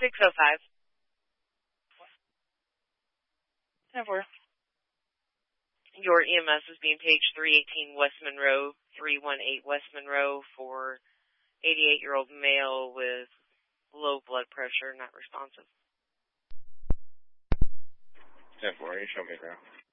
605. 10-4. Your EMS is being paged 318 West Monroe, 318 West Monroe for 88-year-old male with low blood pressure, not responsive. 10-4, you show me now.